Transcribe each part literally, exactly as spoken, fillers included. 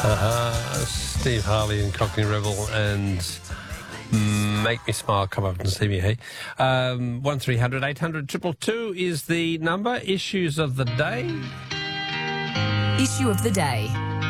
Uh, Steve Harley and Cockney Rebel and Make Me Smile. Come up and see me, hey. Um, one three hundred eight hundred two two two is the number. Issues of the day. Issue of the day.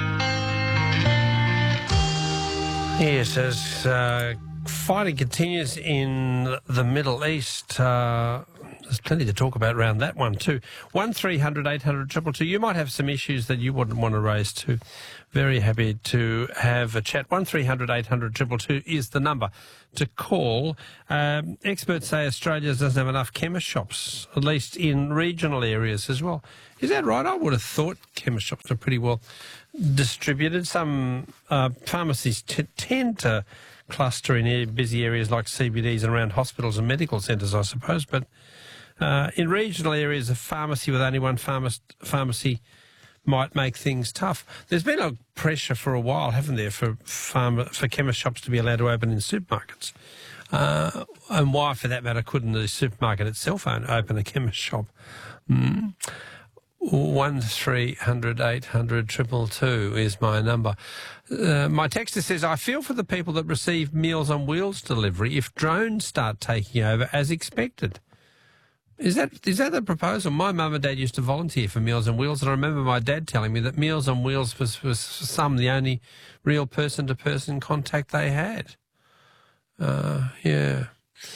Yes, as uh, fighting continues in the Middle East, uh, there's plenty to talk about around that one too. one three hundred eight hundred two two two. You might have some issues that you wouldn't want to raise too. Very happy to have a chat. one three hundred eight hundred two two two is the number to call. Um, experts say Australia doesn't have enough chemist shops, at least in regional areas as well. Is that right? I would have thought chemist shops are pretty well distributed. Some uh, pharmacies t- tend to cluster in busy areas like C B Ds and around hospitals and medical centres, I suppose. But uh, in regional areas, a pharmacy with only one pharma- pharmacy might make things tough. There's been a pressure for a while, haven't there, for pharma, for chemist shops to be allowed to open in supermarkets. Uh, and why, for that matter, couldn't the supermarket itself own, open a chemist shop? Mm. one three hundred eight hundred two two two is my number. Uh, my texter says, I feel for the people that receive Meals on Wheels delivery if drones start taking over as expected. Is that is that the proposal? My mum and dad used to volunteer for Meals on Wheels, and I remember my dad telling me that Meals on Wheels was, was for some the only real person-to-person contact they had. Uh, yeah.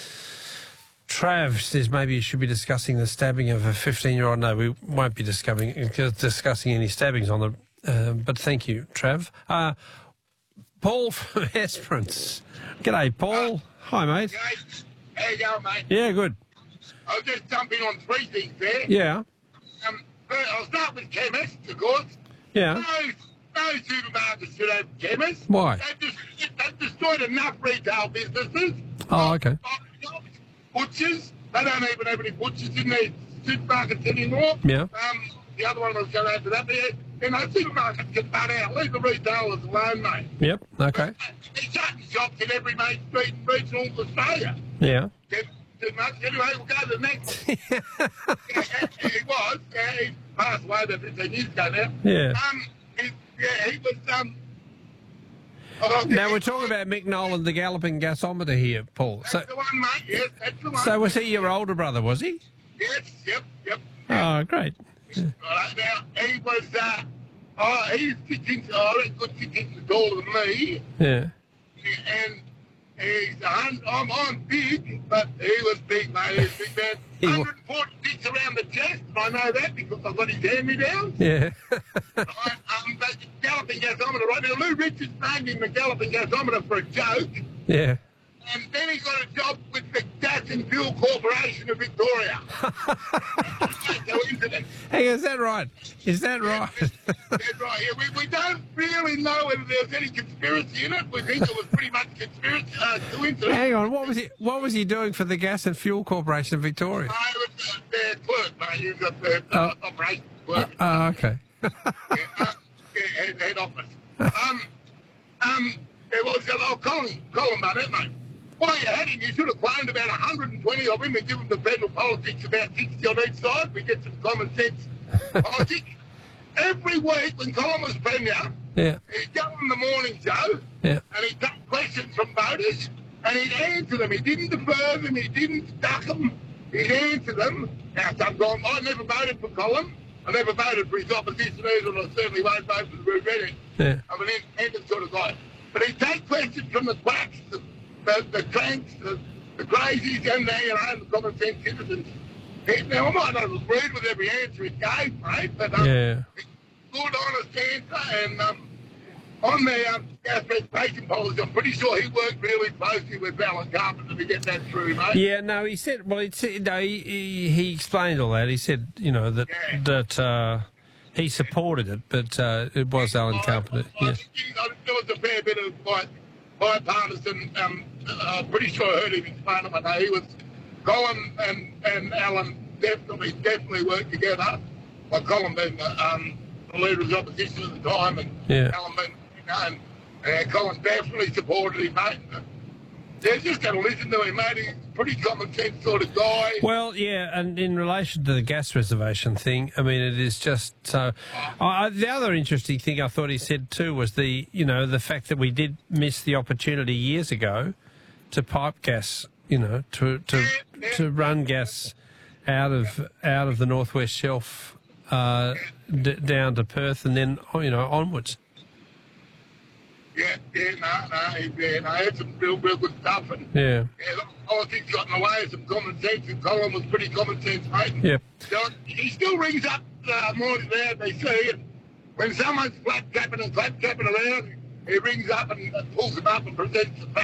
Trav says maybe you should be discussing the stabbing of a fifteen-year-old. No, we won't be discussing discussing any stabbings on the. Uh, but thank you, Trav. Uh, Paul from Esperance. G'day, Paul. Uh, Hi, mate. G'day. How you going, mate? Yeah, good. I'll just jump in on three things there. Yeah. Um, first, I'll start with chemists, of course. Yeah. No, no supermarkets should have chemists. Why? They've, just, they've destroyed enough retail businesses. Oh, okay. Butchers. They don't even have any butchers in their supermarkets anymore. Yeah. Um, the other one was going after that. But, you know, supermarkets get bought out. Leave the retailers alone, mate. Yep. Okay. They're shutting shops in every main street in regional Australia. Yeah. Get, Too much. Anyway, we'll go to the next one. yeah, he was. Yeah, he passed away about fifteen years ago now. Yeah. Um, he, yeah, he was. Um, oh, now, we're talking about Mick Nolan, the galloping gasometer here, Paul. That's So, the one, mate. Yes, that's the one. so was he your older brother, was he? Yes, yep, yep. Oh, great. Yeah. Right, now, he was. Uh, oh, he's six inches. Oh, he's good six inches taller than me. Yeah. And he's, I'm, I'm, I'm big, but he was big, mate. He was big, man. He one hundred forty-six around the chest. I know that because I've got his hand-me-down. Yeah. I, um, but galloping gasometer, right now, Lou Richards named him the galloping gasometer for a joke. Yeah. And then he got a job with the Gas and Fuel Corporation of Victoria. Coincidence. Hey, is that right? Is that right? That's right. Yeah, we, we don't really know whether there was any conspiracy in it. We think it was pretty much conspiracy, uh, coincidence. Hang on, what was he? What was he doing for the Gas and Fuel Corporation of Victoria? I was uh, their clerk, mate. He was at the uh, Oh. operations clerk. Oh, okay. yeah, uh, yeah, head, head office. Um, um, it was, uh, oh, Colin, Colin Barnett, mate. While you had him, you should have claimed about one hundred twenty of him and given the federal politics about sixty on each side. We get some common sense politics. Every week when Colin was Premier, Yeah. he'd go on the morning show Yeah. and he'd take questions from voters and he'd answer them. He didn't defer them, he didn't duck them, he'd answer them. Now, sometimes I never voted for Colin. I never voted for his opposition either, and I certainly won't vote for the Red Reddit. Yeah. I'm an independent sort of guy. But he'd take questions from the quacks, the, the, the cranks, the, the crazies, and the, you know, the common sense citizens. He, now, I might not have agreed with every answer he gave, mate, but um, Yeah. good, honest answer. And um, on the um, gas registration policy, I'm pretty sure he worked really closely with Alan Carpenter to get that through, mate. Yeah. No, he said. Well, he said, no. He, he he explained all that. He said, you know, that Yeah. that uh, he supported it, but uh, it was Alan Carpenter. I, I Yeah. think he- I- there was a fair bit of like bipartisan. Um, uh, I'm pretty sure I heard him explain it one day. He was Colin and and Alan definitely definitely worked together. Well, Colin being the, um, the leader of the opposition at the time, and Yeah. Alan being, you know, and uh, Colin definitely supported him, mate. Yeah, just got to listen to him, mate. He's a pretty common sense sort of guy. Well, yeah, and in relation to the gas reservation thing, I mean, it is just so. Uh, the other interesting thing I thought he said too was the, you know, the fact that we did miss the opportunity years ago to pipe gas, you know, to to Yeah, yeah. to run gas out of out of the Northwest Shelf uh, d- down to Perth and then, you know, onwards. Yeah, yeah, no, no, he, yeah, no, he had some real, real good stuff. And, Yeah. yeah, politics got in the way of some common sense, and Colin was pretty common sense, mate. And, Yep. so he still rings up uh, Morty Loud, they see, and when someone's flap tapping and clap tapping around, he rings up and, and pulls them up and presents the fact.